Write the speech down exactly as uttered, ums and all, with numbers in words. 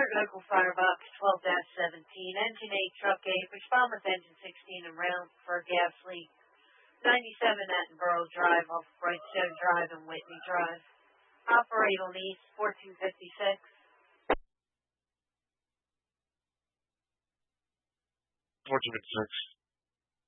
Alert local firebox twelve seventeen, engine eight, truck eight, respond with engine sixteen and round for a gas leak. ninety-seven Attenborough Drive off Brightstone Drive and Whitney Drive. Operate on East fourteen fifty-six. fourteen fifty-six.